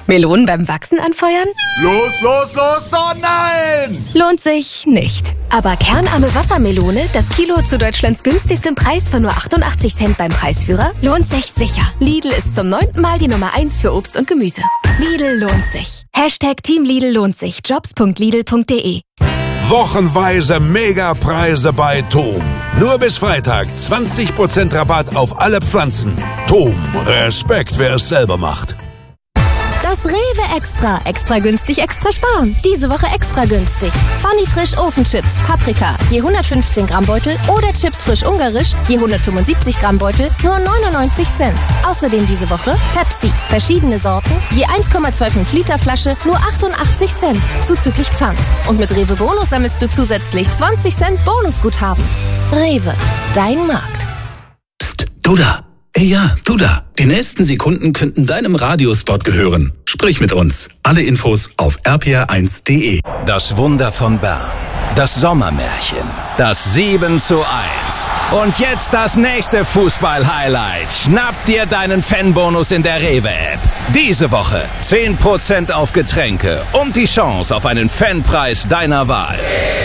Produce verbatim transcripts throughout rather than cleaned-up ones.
Melonen beim Wachsen anfeuern? Los, los, los, oh nein! Lohnt sich nicht. Aber kernarme Wassermelone, das Kilo zu Deutschlands günstigstem Preis von nur achtundachtzig Cent beim Preisführer, lohnt sich sicher. Lidl ist zum neunten Mal die Nummer eins für Obst und Gemüse. Lidl lohnt sich. Hashtag Team Lidl lohnt sich. jobs punkt lidl punkt de. Wochenweise Megapreise bei Tom. Nur bis Freitag zwanzig Prozent Rabatt auf alle Pflanzen. Tom, Respekt, wer es selber macht. Das Rewe Extra. Extra günstig, extra sparen. Diese Woche extra günstig. Funny Frisch Ofenchips, Paprika, je hundertfünfzehn Gramm Beutel oder Chips frisch ungarisch, je hundertfünfundsiebzig Gramm Beutel, nur neunundneunzig Cent. Außerdem diese Woche Pepsi, verschiedene Sorten, je eins Komma fünfundzwanzig Liter Flasche, nur achtundachtzig Cent, zuzüglich Pfand. Und mit Rewe Bonus sammelst du zusätzlich zwanzig Cent Bonusguthaben. Rewe, dein Markt. Psst, du da. Ey, ja, du da. Die nächsten Sekunden könnten deinem Radiospot gehören. Sprich mit uns. Alle Infos auf r p r eins punkt de. Das Wunder von Bern. Das Sommermärchen. Das sieben zu eins. Und jetzt das nächste Fußball-Highlight. Schnapp dir deinen Fanbonus in der Rewe-App. Diese Woche zehn Prozent auf Getränke und die Chance auf einen Fanpreis deiner Wahl.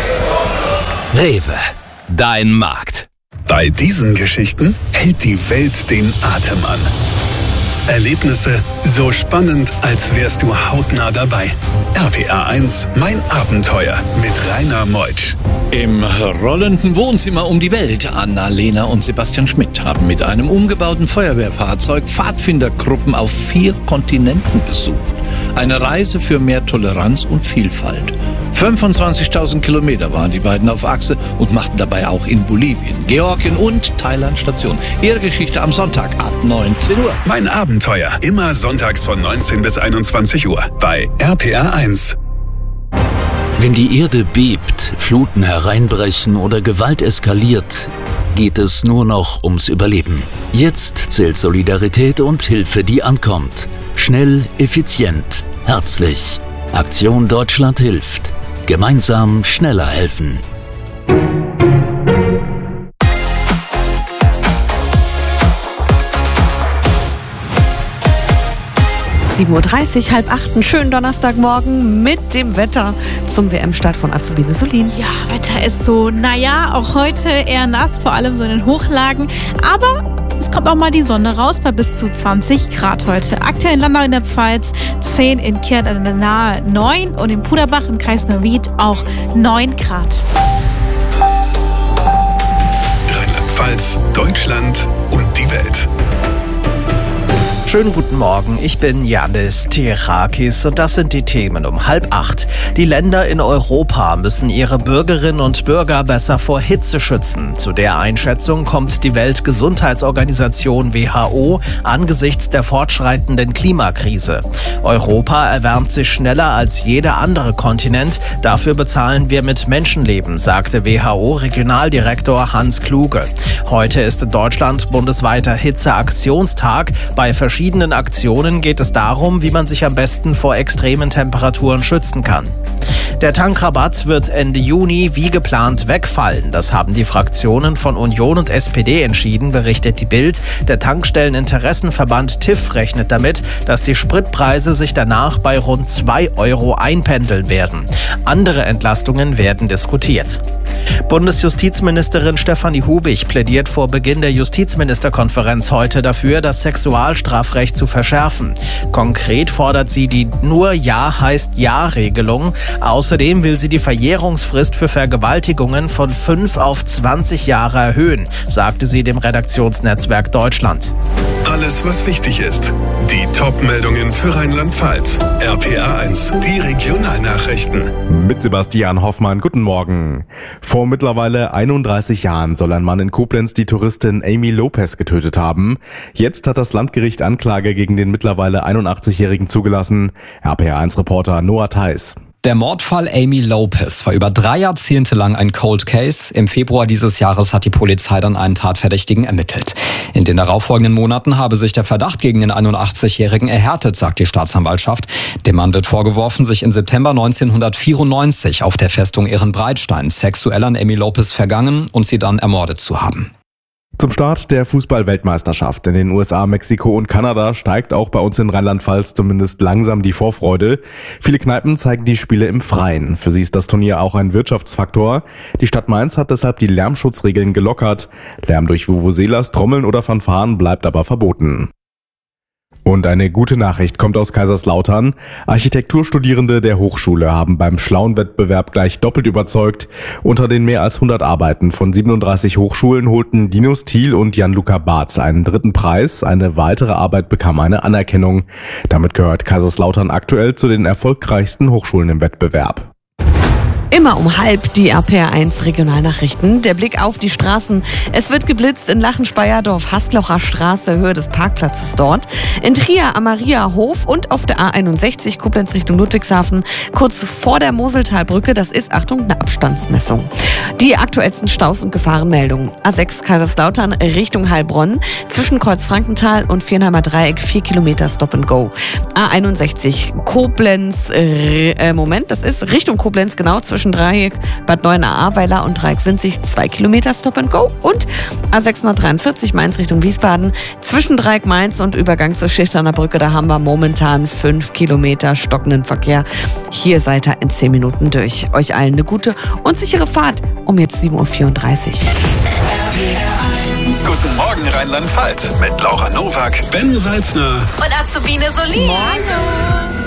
Rewe, dein Markt. Bei diesen Geschichten hält die Welt den Atem an. Erlebnisse so spannend, als wärst du hautnah dabei. R P R eins, mein Abenteuer mit Rainer Meutsch. Im rollenden Wohnzimmer um die Welt. Anna-Lena und Sebastian Schmidt haben mit einem umgebauten Feuerwehrfahrzeug Pfadfindergruppen auf vier Kontinenten besucht. Eine Reise für mehr Toleranz und Vielfalt. fünfundzwanzigtausend Kilometer waren die beiden auf Achse und machten dabei auch in Bolivien, Georgien und Thailand Station. Ihre Geschichte am Sonntag ab neunzehn Uhr. Mein Abenteuer, immer sonntags von neunzehn bis einundzwanzig Uhr bei R P R eins. Wenn die Erde bebt, Fluten hereinbrechen oder Gewalt eskaliert, geht es nur noch ums Überleben. Jetzt zählt Solidarität und Hilfe, die ankommt. Schnell, effizient, herzlich. Aktion Deutschland hilft. Gemeinsam schneller helfen. sieben Uhr dreißig, halb acht, einen schönen Donnerstagmorgen mit dem Wetter zum W M-Start von Azubine Solin. Ja, Wetter ist so, naja, auch heute eher nass, vor allem so in den Hochlagen, aber es kommt auch mal die Sonne raus bei bis zu zwanzig Grad heute. Aktuell in Landau in der Pfalz zehn, in Kirn an der Nahe neun und in Puderbach im Kreis Neuwied auch neun Grad. Rheinland-Pfalz, Deutschland und die Welt. Schönen guten Morgen, ich bin Yannis Tirakis und das sind die Themen um halb acht. Die Länder in Europa müssen ihre Bürgerinnen und Bürger besser vor Hitze schützen. Zu der Einschätzung kommt die Weltgesundheitsorganisation W H O angesichts der fortschreitenden Klimakrise. Europa erwärmt sich schneller als jeder andere Kontinent. Dafür bezahlen wir mit Menschenleben, sagte W H O-Regionaldirektor Hans Kluge. Heute ist in Deutschland bundesweiter Hitzeaktionstag. Bei verschiedenen Aktionen geht es darum, wie man sich am besten vor extremen Temperaturen schützen kann. Der Tankrabatt wird Ende Juni wie geplant wegfallen. Das haben die Fraktionen von Union und S P D entschieden, berichtet die Bild. Der Tankstelleninteressenverband T I F rechnet damit, dass die Spritpreise sich danach bei rund zwei Euro einpendeln werden. Andere Entlastungen werden diskutiert. Bundesjustizministerin Stefanie Hubig plädiert vor Beginn der Justizministerkonferenz heute dafür, das Sexualstrafrecht zu verschärfen. Konkret fordert sie die Nur Ja heißt Ja-Regelung. Außerdem will sie die Verjährungsfrist für Vergewaltigungen von fünf auf zwanzig Jahre erhöhen, sagte sie dem Redaktionsnetzwerk Deutschland. Alles, was wichtig ist. Die Top-Meldungen für Rheinland-Pfalz. R P R eins, die Regionalnachrichten. Mit Sebastian Hoffmann, guten Morgen. Vor mittlerweile einunddreißig Jahren soll ein Mann in Koblenz die Touristin Amy Lopez getötet haben. Jetzt hat das Landgericht Anklage gegen den mittlerweile einundachtzigjährigen zugelassen. R P R eins-Reporter Noah Theis. Der Mordfall Amy Lopez war über drei Jahrzehnte lang ein Cold Case. Im Februar dieses Jahres hat die Polizei dann einen Tatverdächtigen ermittelt. In den darauffolgenden Monaten habe sich der Verdacht gegen den einundachtzigjährigen erhärtet, sagt die Staatsanwaltschaft. Dem Mann wird vorgeworfen, sich im September neunzehnhundertvierundneunzig auf der Festung Ehrenbreitstein sexuell an Amy Lopez vergangen und sie dann ermordet zu haben. Zum Start der Fußball-Weltmeisterschaft in den U S A, Mexiko und Kanada steigt auch bei uns in Rheinland-Pfalz zumindest langsam die Vorfreude. Viele Kneipen zeigen die Spiele im Freien. Für sie ist das Turnier auch ein Wirtschaftsfaktor. Die Stadt Mainz hat deshalb die Lärmschutzregeln gelockert. Lärm durch Vuvuzelas, Trommeln oder Fanfaren bleibt aber verboten. Und eine gute Nachricht kommt aus Kaiserslautern. Architekturstudierende der Hochschule haben beim schlauen Wettbewerb gleich doppelt überzeugt. Unter den mehr als hundert Arbeiten von siebenunddreißig Hochschulen holten Linus Thiel und Jan-Luca Barz einen dritten Preis. Eine weitere Arbeit bekam eine Anerkennung. Damit gehört Kaiserslautern aktuell zu den erfolgreichsten Hochschulen im Wettbewerb. Immer um halb die R P R eins Regionalnachrichten. Der Blick auf die Straßen. Es wird geblitzt in Lachen-Speyerdorf, Haslocher Straße, Höhe des Parkplatzes dort. In Trier am Mariahof und auf der A einundsechzig Koblenz Richtung Ludwigshafen. Kurz vor der Moseltalbrücke, das ist, Achtung, eine Abstandsmessung. Die aktuellsten Staus und Gefahrenmeldungen. A sechs Kaiserslautern Richtung Heilbronn. Zwischen Kreuzfrankenthal und Viernheimer Dreieck vier Kilometer Stop and Go. A einundsechzig Koblenz, äh, Moment, das ist Richtung Koblenz, genau, zwischen Dreieck, Bad Neuenahr-Ahrweiler und Dreieck-Sinzig zwei Kilometer Stop and Go und A sechshundertdreiundvierzig Mainz Richtung Wiesbaden zwischen Dreieck Mainz und Übergang zur Schilchtaner Brücke, da haben wir momentan fünf Kilometer stockenden Verkehr. Hier seid ihr in zehn Minuten durch. Euch allen eine gute und sichere Fahrt um jetzt sieben Uhr vierunddreißig. Guten Morgen Rheinland-Pfalz mit Laura Nowak, Ben Salzner und Azubine Solin. Morgen.